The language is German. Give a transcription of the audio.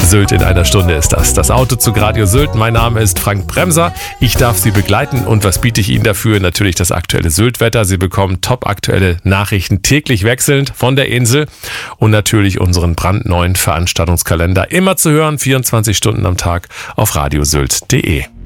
Sylt in einer Stunde ist das. Das Autozug Radio Sylt. Mein Name ist Frank Bremser. Ich darf Sie begleiten. Und was biete ich Ihnen dafür? Natürlich das aktuelle Sylt-Wetter. Sie bekommen top-aktuelle Nachrichten täglich wechselnd von der Insel. Und natürlich unseren brandneuen Veranstaltungskalender. Immer zu hören, 24 Stunden am Tag auf radiosylt.de.